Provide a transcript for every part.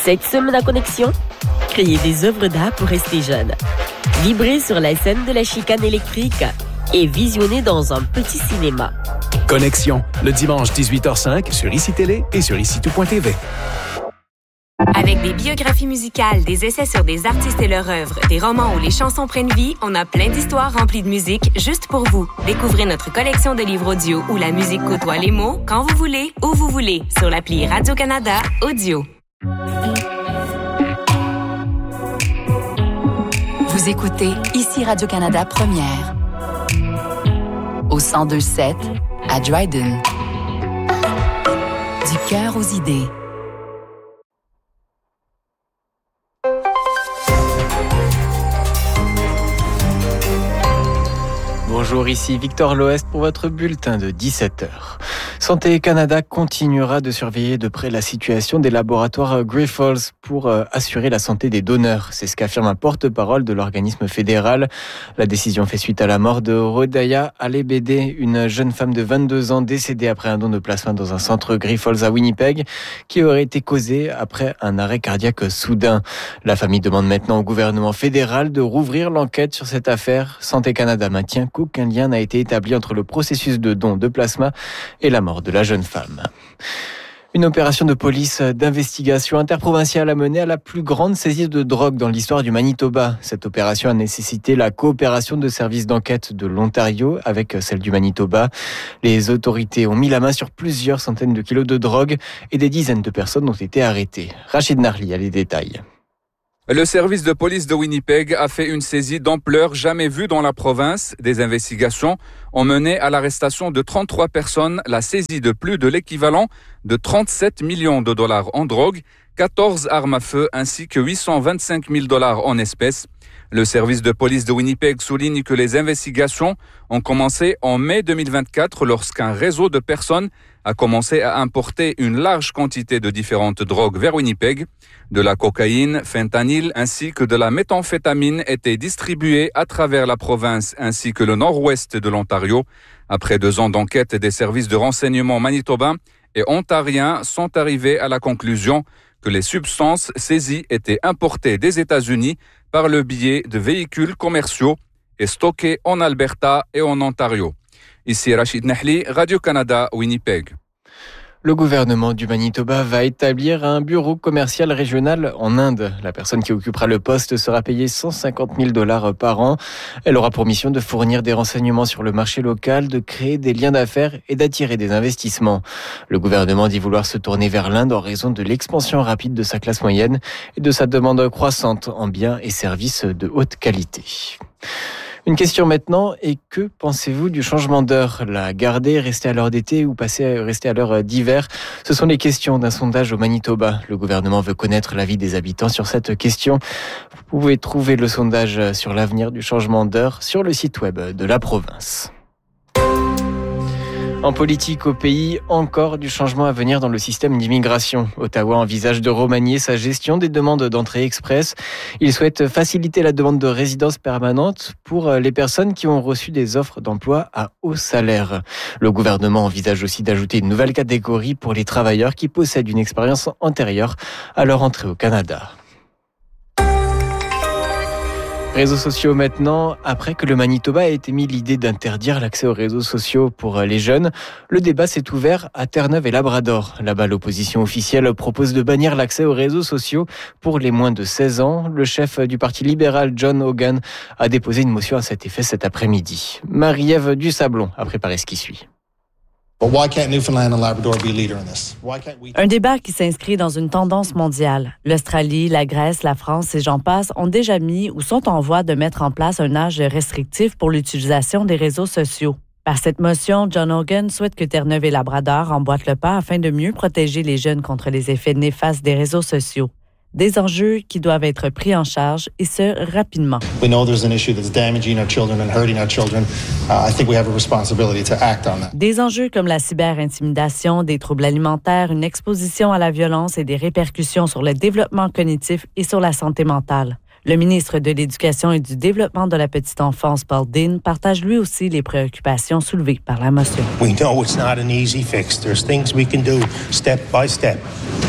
Cette semaine à Connexion, créer des œuvres d'art pour rester jeune. Vibrer sur la scène de la chicane électrique et visionner dans un petit cinéma. Connexion, le dimanche 18h05 sur ICI Télé et sur ICI2.tv. Avec des biographies musicales, des essais sur des artistes et leurs œuvres, des romans où les chansons prennent vie, on a plein d'histoires remplies de musique juste pour vous. Découvrez notre collection de livres audio où la musique côtoie les mots quand vous voulez, où vous voulez, sur l'appli Radio-Canada Audio. Vous écoutez ici Radio-Canada Première. Au 102.7 à Dryden. Du cœur aux idées. Bonjour, ici Victor Loest pour votre bulletin de 17h. Santé Canada continuera de surveiller de près la situation des laboratoires Grifols pour assurer la santé des donneurs. C'est ce qu'affirme un porte-parole de l'organisme fédéral. La décision fait suite à la mort de Rodaya Alebede, une jeune femme de 22 ans décédée après un don de plasma dans un centre Grifols à Winnipeg, qui aurait été causé après un arrêt cardiaque soudain. La famille demande maintenant au gouvernement fédéral de rouvrir l'enquête sur cette affaire. Santé Canada maintient qu'aucun lien n'a été établi entre le processus de don de plasma et la mort de la jeune femme. Une opération de police d'investigation interprovinciale a mené à la plus grande saisie de drogue dans l'histoire du Manitoba. Cette opération a nécessité la coopération de services d'enquête de l'Ontario avec celle du Manitoba. Les autorités ont mis la main sur plusieurs centaines de kilos de drogue et des dizaines de personnes ont été arrêtées. Rachid Narli a les détails. Le service de police de Winnipeg a fait une saisie d'ampleur jamais vue dans la province. Des investigations ont mené à l'arrestation de 33 personnes, la saisie de plus de l'équivalent de 37 millions de dollars en drogue, 14 armes à feu ainsi que 825 000 dollars en espèces. Le service de police de Winnipeg souligne que les investigations ont commencé en mai 2024 lorsqu'un réseau de personnes a commencé à importer une large quantité de différentes drogues vers Winnipeg. De la cocaïne, fentanyl ainsi que de la méthamphétamine étaient distribués à travers la province ainsi que le nord-ouest de l'Ontario. Après 2 ans d'enquête, des services de renseignement manitobains et ontariens sont arrivés à la conclusion que les substances saisies étaient importées des États-Unis par le biais de véhicules commerciaux et stockées en Alberta et en Ontario. Ici Rachid Nahli, Radio-Canada, Winnipeg. Le gouvernement du Manitoba va établir un bureau commercial régional en Inde. La personne qui occupera le poste sera payée 150 000 dollars par an. Elle aura pour mission de fournir des renseignements sur le marché local, de créer des liens d'affaires et d'attirer des investissements. Le gouvernement dit vouloir se tourner vers l'Inde en raison de l'expansion rapide de sa classe moyenne et de sa demande croissante en biens et services de haute qualité. Une question maintenant, et que pensez-vous du changement d'heure? La garder, rester à l'heure d'été ou rester à l'heure d'hiver? Ce sont les questions d'un sondage au Manitoba. Le gouvernement veut connaître l'avis des habitants sur cette question. Vous pouvez trouver le sondage sur l'avenir du changement d'heure sur le site web de la province. En politique au pays, encore du changement à venir dans le système d'immigration. Ottawa envisage de remanier sa gestion des demandes d'entrée express. Il souhaite faciliter la demande de résidence permanente pour les personnes qui ont reçu des offres d'emploi à haut salaire. Le gouvernement envisage aussi d'ajouter une nouvelle catégorie pour les travailleurs qui possèdent une expérience antérieure à leur entrée au Canada. Réseaux sociaux maintenant, après que le Manitoba ait émis l'idée d'interdire l'accès aux réseaux sociaux pour les jeunes, le débat s'est ouvert à Terre-Neuve et Labrador. Là-bas, l'opposition officielle propose de bannir l'accès aux réseaux sociaux pour les moins de 16 ans. Le chef du Parti libéral, John Hogan, a déposé une motion à cet effet cet après-midi. Marie-Ève Dusablon a préparé ce qui suit. Un débat qui s'inscrit dans une tendance mondiale. L'Australie, la Grèce, la France et j'en passe ont déjà mis ou sont en voie de mettre en place un âge restrictif pour l'utilisation des réseaux sociaux. Par cette motion, John Hogan souhaite que Terre-Neuve et Labrador emboîtent le pas afin de mieux protéger les jeunes contre les effets néfastes des réseaux sociaux. Des enjeux qui doivent être pris en charge, et ce, rapidement. We know there's an issue that's damaging our children and hurting our children. I think we have a responsibility to act on that. Des enjeux comme la cyberintimidation, des troubles alimentaires, une exposition à la violence et des répercussions sur le développement cognitif et sur la santé mentale. Le ministre de l'Éducation et du Développement de la petite enfance, Paul Dean, partage lui aussi les préoccupations soulevées par la motion. We know it's not an easy fix. There's things we can do step by step.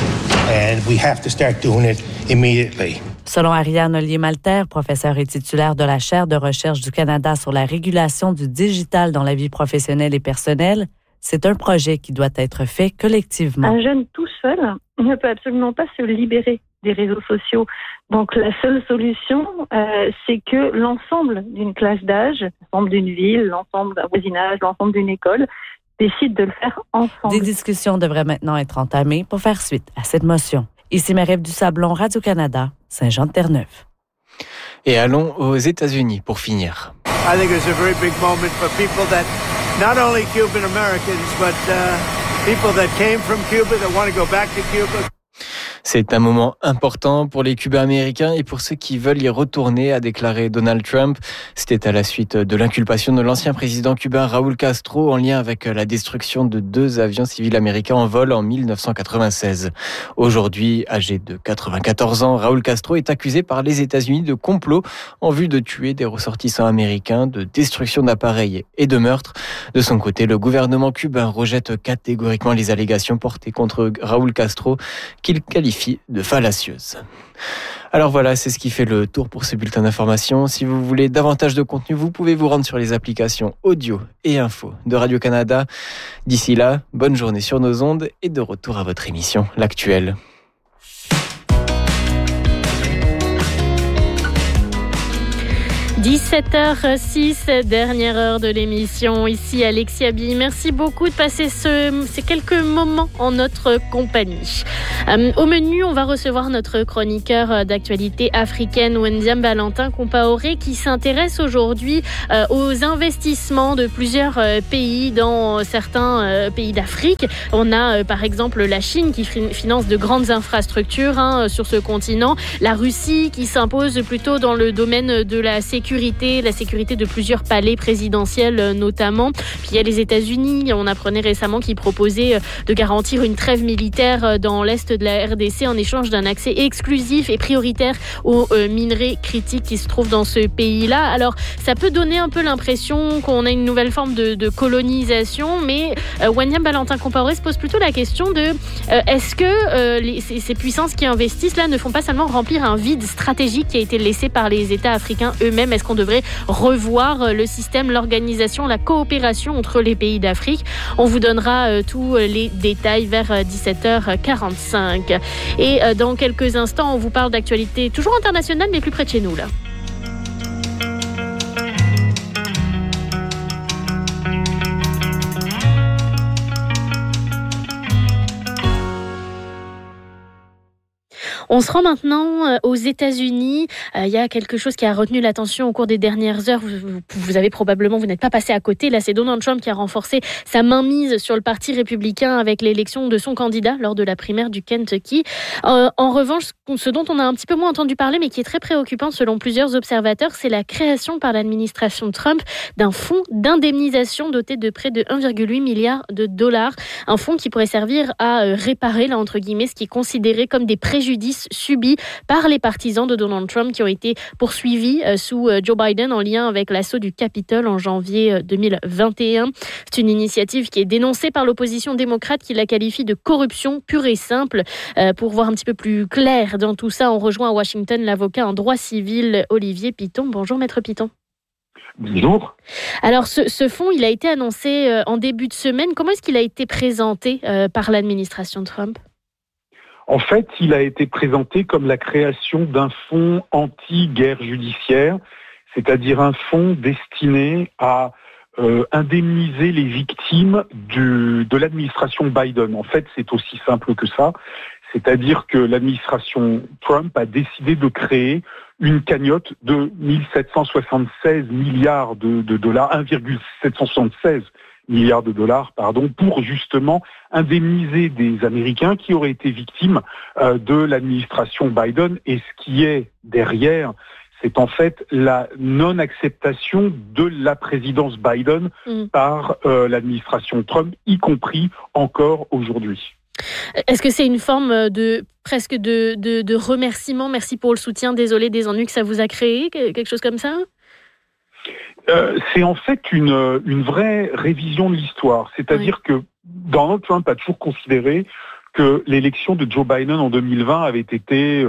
and we have to start doing it immediately. Selon Ariane Ollier-Malter, professeure et titulaire de la chaire de recherche du Canada sur la régulation du digital dans la vie professionnelle et personnelle, c'est un projet qui doit être fait collectivement. Un jeune tout seul ne peut absolument pas se libérer des réseaux sociaux. Donc la seule solution, c'est que l'ensemble d'une classe d'âge, l'ensemble d'une ville, l'ensemble d'un voisinage, l'ensemble d'une école, décide de le faire ensemble. Des discussions devraient maintenant être entamées pour faire suite à cette motion. Ici Marie-Ève Dusablon, Radio-Canada, Saint-Jean-de-Terre-Neuve. Et allons aux États-Unis pour finir. I think it's a very big moment for people that, not only Cuban Americans, but people that came from Cuba that want to go back to Cuba. C'est un moment important pour les Cubains américains et pour ceux qui veulent y retourner, a déclaré Donald Trump. C'était à la suite de l'inculpation de l'ancien président cubain Raúl Castro en lien avec la destruction de 2 avions civils américains en vol en 1996. Aujourd'hui, âgé de 94 ans, Raúl Castro est accusé par les États-Unis de complot en vue de tuer des ressortissants américains, de destruction d'appareils et de meurtre. De son côté, le gouvernement cubain rejette catégoriquement les allégations portées contre Raúl Castro qu'il qualifie de fallacieuse. Alors voilà, c'est ce qui fait le tour pour ce bulletin d'information. Si vous voulez davantage de contenu, vous pouvez vous rendre sur les applications audio et info de Radio-Canada. D'ici là, bonne journée sur nos ondes et de retour à votre émission, L'Actuel. 17h06, dernière heure de l'émission. Ici Alexia Bi. Merci beaucoup de passer ces quelques moments en notre compagnie. Au menu, on va recevoir notre chroniqueur d'actualité africaine, Wendiam Valentin Compaoré, qui s'intéresse aujourd'hui aux investissements de plusieurs pays dans certains pays d'Afrique. On a par exemple la Chine qui finance de grandes infrastructures sur ce continent. La Russie qui s'impose plutôt dans le domaine de la sécurité de plusieurs palais présidentiels notamment. Puis il y a les États-Unis, on apprenait récemment qu'ils proposaient de garantir une trêve militaire dans l'est de la RDC en échange d'un accès exclusif et prioritaire aux minerais critiques qui se trouvent dans ce pays-là. Alors ça peut donner un peu l'impression qu'on a une nouvelle forme de colonisation, mais Wendiam Valentin Compaoré se pose plutôt la question de est-ce que ces puissances qui investissent là ne font pas seulement remplir un vide stratégique qui a été laissé par les États africains eux-mêmes? Est-ce qu'on devrait revoir le système, l'organisation, la coopération entre les pays d'Afrique? On vous donnera tous les détails vers 17h45. Et dans quelques instants, on vous parle d'actualité toujours internationale, mais plus près de chez nous là. On se rend maintenant aux États-Unis. Il y a quelque chose qui a retenu l'attention au cours des dernières heures. Vous avez probablement, vous n'êtes pas passé à côté. Là, c'est Donald Trump qui a renforcé sa mainmise sur le Parti républicain avec l'élection de son candidat lors de la primaire du Kentucky. En revanche, ce dont on a un petit peu moins entendu parler, mais qui est très préoccupant selon plusieurs observateurs, c'est la création par l'administration Trump d'un fonds d'indemnisation doté de près de 1,8 milliard de dollars. Un fonds qui pourrait servir à réparer, là, entre guillemets, ce qui est considéré comme des préjudices subis par les partisans de Donald Trump qui ont été poursuivis sous Joe Biden en lien avec l'assaut du Capitole en janvier 2021. C'est une initiative qui est dénoncée par l'opposition démocrate qui la qualifie de corruption pure et simple. Pour voir un petit peu plus clair dans tout ça, on rejoint à Washington l'avocat en droit civil Olivier Piton. Bonjour Maître Piton. Bonjour. Alors ce fonds, il a été annoncé en début de semaine. Comment est-ce qu'il a été présenté par l'administration Trump ? En fait, il a été présenté comme la création d'un fonds anti-guerre judiciaire, c'est-à-dire un fonds destiné à indemniser les victimes de l'administration Biden. En fait, c'est aussi simple que ça, c'est-à-dire que l'administration Trump a décidé de créer une cagnotte de 1776 milliards de dollars, 1,776 milliards de dollars, pour justement indemniser des Américains qui auraient été victimes de l'administration Biden. Et ce qui est derrière, c'est en fait la non-acceptation de la présidence Biden par l'administration Trump, y compris encore aujourd'hui. Est-ce que c'est une forme de remerciement? Merci pour le soutien, désolé des ennuis que ça vous a créé, quelque chose comme ça? C'est en fait une vraie révision de l'histoire. C'est-à-dire que Donald Trump a toujours considéré que l'élection de Joe Biden en 2020 avait été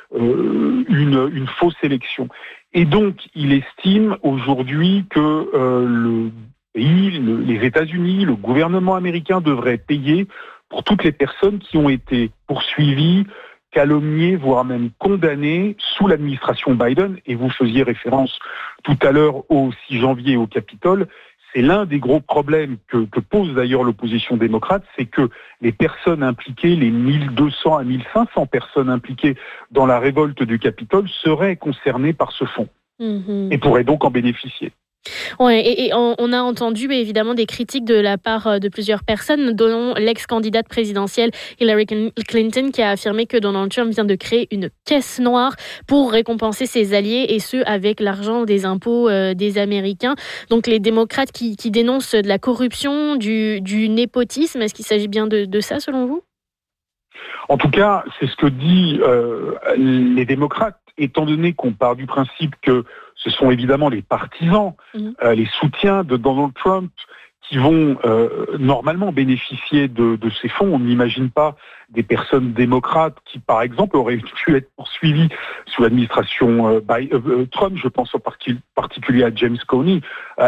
une fausse élection. Et donc, il estime aujourd'hui que le pays, les États-Unis, le gouvernement américain devrait payer pour toutes les personnes qui ont été poursuivies, calomniées, voire même condamnées sous l'administration Biden. Et vous faisiez référence tout à l'heure au 6 janvier au Capitole. C'est l'un des gros problèmes que pose d'ailleurs l'opposition démocrate, c'est que les personnes impliquées, les 1200 à 1500 personnes impliquées dans la révolte du Capitole seraient concernées par ce fonds et pourraient donc en bénéficier. Ouais, et on a entendu évidemment des critiques de la part de plusieurs personnes, dont l'ex-candidate présidentielle Hillary Clinton, qui a affirmé que Donald Trump vient de créer une caisse noire pour récompenser ses alliés, et ce avec l'argent des impôts des Américains. Donc les démocrates qui dénoncent de la corruption, du népotisme, est-ce qu'il s'agit bien de ça selon vous ? En tout cas, c'est ce que disent les démocrates, étant donné qu'on part du principe que ce sont évidemment les partisans, les soutiens de Donald Trump qui vont normalement bénéficier de ces fonds. On n'imagine pas des personnes démocrates qui, par exemple, auraient pu être poursuivies sous l'administration Trump. Je pense en particulier à James Comey.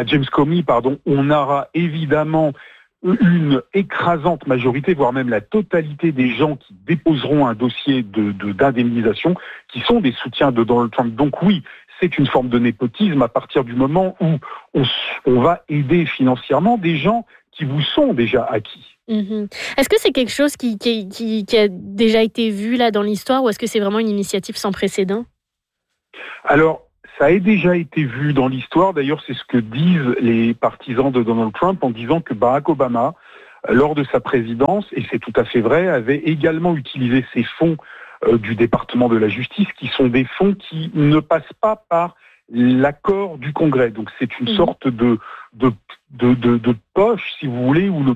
On aura évidemment une écrasante majorité, voire même la totalité des gens qui déposeront un dossier d'indemnisation, qui sont des soutiens de Donald Trump. Donc oui, c'est une forme de népotisme à partir du moment où on va aider financièrement des gens qui vous sont déjà acquis. Est-ce que c'est quelque chose qui a déjà été vu là dans l'histoire, ou est-ce que c'est vraiment une initiative sans précédent ? Alors, ça a déjà été vu dans l'histoire. D'ailleurs, c'est ce que disent les partisans de Donald Trump en disant que Barack Obama, lors de sa présidence, et c'est tout à fait vrai, avait également utilisé ces fonds du département de la justice, qui sont des fonds qui ne passent pas par l'accord du Congrès. Donc c'est une sorte de poche, si vous voulez, où le